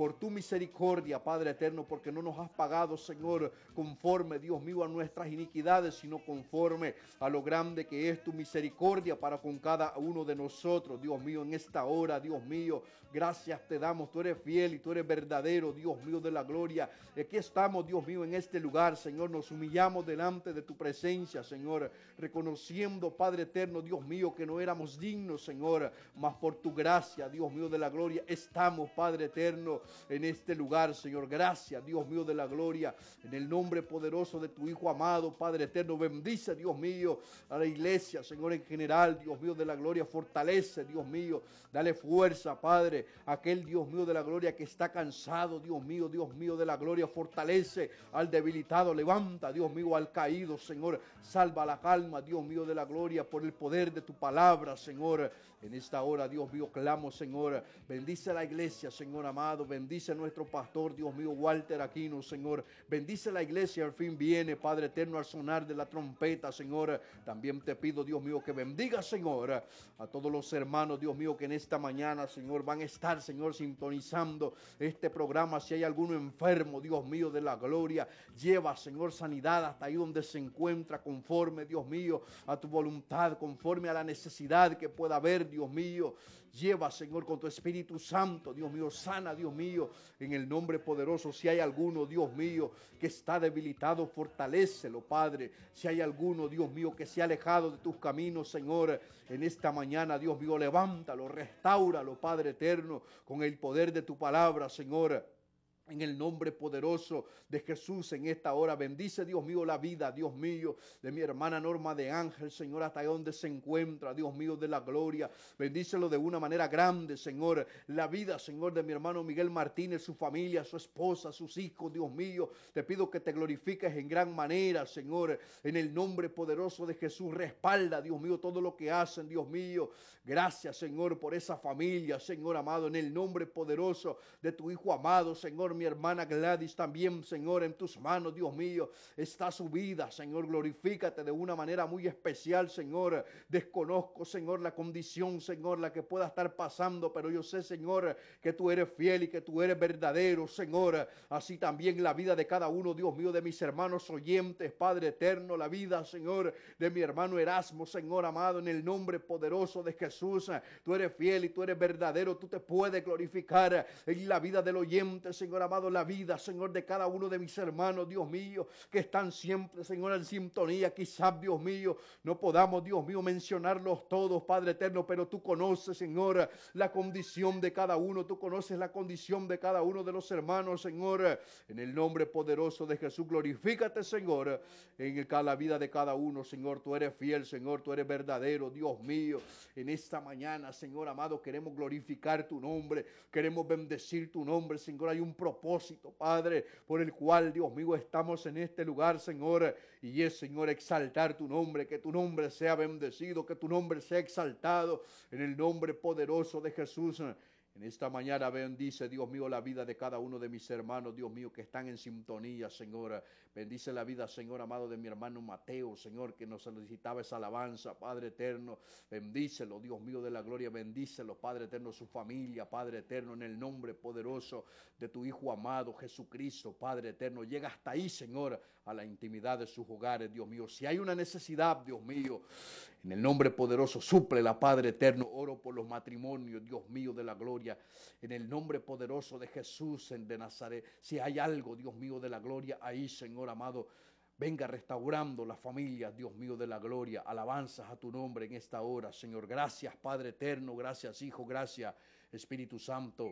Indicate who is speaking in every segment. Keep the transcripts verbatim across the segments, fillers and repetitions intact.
Speaker 1: por tu misericordia, Padre eterno, porque no nos has pagado, Señor, conforme, Dios mío, a nuestras iniquidades, sino conforme a lo grande que es tu misericordia para con cada uno de nosotros, Dios mío, en esta hora, Dios mío, gracias te damos, tú eres fiel y tú eres verdadero, Dios mío de la gloria. Aquí estamos, Dios mío, en este lugar, Señor, nos humillamos delante de tu presencia, Señor, reconociendo, Padre eterno, Dios mío, que no éramos dignos, Señor, mas por tu gracia, Dios mío de la gloria, estamos, Padre eterno, en este lugar, Señor. Gracias, Dios mío de la gloria, en el nombre poderoso de tu Hijo amado, Padre eterno. Bendice, Dios mío, a la iglesia, Señor, en general, Dios mío de la gloria. Fortalece, Dios mío, dale fuerza, Padre, a aquel Dios mío de la gloria que está cansado, Dios mío, Dios mío de la gloria. Fortalece al debilitado, levanta, Dios mío, al caído, Señor. Salva la calma, Dios mío de la gloria, por el poder de tu palabra, Señor. En esta hora, Dios mío, clamo, Señor. Bendice a la iglesia, Señor amado. Bendice a nuestro pastor, Dios mío, Walter Aquino, Señor. Bendice a la iglesia, al fin viene, Padre eterno, al sonar de la trompeta, Señor. También te pido, Dios mío, que bendiga, Señor, a todos los hermanos, Dios mío, que en esta mañana, Señor, van a estar, Señor, sintonizando este programa. Si hay alguno enfermo, Dios mío, de la gloria, lleva, Señor, sanidad hasta ahí donde se encuentra, conforme, Dios mío, a tu voluntad, conforme a la necesidad que pueda haber, Dios mío. Lleva, Señor, con tu Espíritu Santo, Dios mío, sana, Dios mío, en el nombre poderoso. Si hay alguno, Dios mío, que está debilitado, fortalécelo, Padre. Si hay alguno, Dios mío, que se ha alejado de tus caminos, Señor, en esta mañana, Dios mío, levántalo, restáuralo, Padre eterno, con el poder de tu palabra, Señor. En el nombre poderoso de Jesús en esta hora, bendice, Dios mío, la vida, Dios mío, de mi hermana Norma de Ángel, Señor, hasta donde se encuentra, Dios mío, de la gloria. Bendícelo de una manera grande, Señor. La vida, Señor, de mi hermano Miguel Martínez, su familia, su esposa, sus hijos, Dios mío. Te pido que te glorifiques en gran manera, Señor, en el nombre poderoso de Jesús. Respalda, Dios mío, todo lo que hacen, Dios mío. Gracias, Señor, por esa familia, Señor amado, en el nombre poderoso de tu Hijo amado, Señor. Mi hermana Gladys también, Señor, en tus manos, Dios mío, está su vida, Señor. Glorifícate de una manera muy especial, Señor. Desconozco, Señor, la condición, Señor, la que pueda estar pasando, pero yo sé, Señor, que tú eres fiel y que tú eres verdadero, Señor. Así también la vida de cada uno, Dios mío, de mis hermanos oyentes, Padre eterno, la vida, Señor, de mi hermano Erasmo, Señor amado, en el nombre poderoso de Jesús. Tú eres fiel y tú eres verdadero, tú te puedes glorificar en la vida del oyente, Señor amado, la vida, Señor, de cada uno de mis hermanos, Dios mío, que están siempre, Señor, en sintonía. Quizás, Dios mío, no podamos, Dios mío, mencionarlos todos, Padre eterno, pero tú conoces, Señor, la condición de cada uno, tú conoces la condición de cada uno de los hermanos, Señor. En el nombre poderoso de Jesús, glorifícate, Señor, en el, la vida de cada uno, Señor. Tú eres fiel, Señor, tú eres verdadero, Dios mío. En esta mañana, Señor amado, queremos glorificar tu nombre, queremos bendecir tu nombre, Señor. Hay un propósito, Padre, por el cual, Dios mío, estamos en este lugar, Señor, y es, Señor, exaltar tu nombre, que tu nombre sea bendecido, que tu nombre sea exaltado, en el nombre poderoso de Jesús. En esta mañana bendice, Dios mío, la vida de cada uno de mis hermanos, Dios mío, que están en sintonía, Señor. Bendice la vida, Señor amado, de mi hermano Mateo, Señor, que nos solicitaba esa alabanza, Padre eterno. Bendícelo, Dios mío de la gloria, bendícelo, Padre eterno, su familia, Padre eterno, en el nombre poderoso de tu Hijo amado, Jesucristo, Padre eterno. Llega hasta ahí, Señor, a la intimidad de sus hogares, Dios mío. Si hay una necesidad, Dios mío, en el nombre poderoso, súplela, Padre eterno. Oro por los matrimonios, Dios mío de la gloria. En el nombre poderoso de Jesús de Nazaret, si hay algo, Dios mío de la gloria, ahí, Señor amado, venga restaurando la familia, Dios mío de la gloria. Alabanzas a tu nombre en esta hora, Señor. Gracias, Padre eterno, gracias, Hijo, gracias, Espíritu Santo.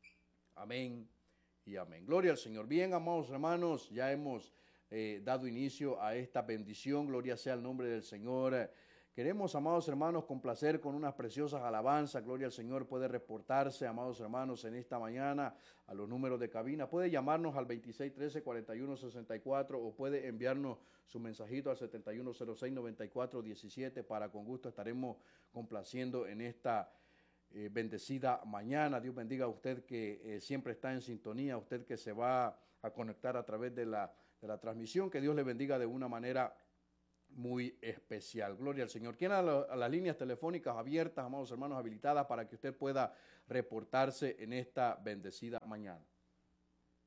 Speaker 1: Amén y amén. Gloria al Señor. Bien, amados hermanos, ya hemos eh, dado inicio a esta bendición. Gloria sea el nombre del Señor. Queremos, amados hermanos, complacer con unas preciosas alabanzas. Gloria al Señor. Puede reportarse, amados hermanos, en esta mañana a los números de cabina. Puede llamarnos al veintiséis trece, cuarenta y uno sesenta y cuatro o puede enviarnos su mensajito al setenta y uno cero seis, noventa y cuatro diecisiete. Para con gusto estaremos complaciendo en esta eh, bendecida mañana. Dios bendiga a usted que eh, siempre está en sintonía, a usted que se va a conectar a través de la, de la transmisión. Que Dios le bendiga de una manera muy especial. Gloria al Señor. ¿Quién a, la, a las líneas telefónicas abiertas, amados hermanos, habilitadas para que usted pueda reportarse en esta bendecida mañana?